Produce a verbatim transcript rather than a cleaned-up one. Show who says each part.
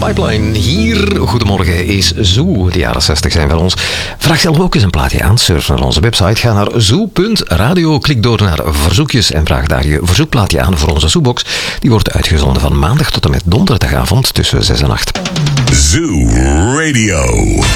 Speaker 1: Pipeline. Hier, goedemorgen, is Zoo. De jaren zestig zijn van ons. Vraag zelf ook eens een plaatje aan. Surf naar onze website. Ga naar zoo punt radio. Klik door naar verzoekjes en vraag daar je verzoekplaatje aan voor onze Zoobox. Die wordt uitgezonden van maandag tot en met donderdagavond tussen zes en acht.
Speaker 2: Zoo Radio.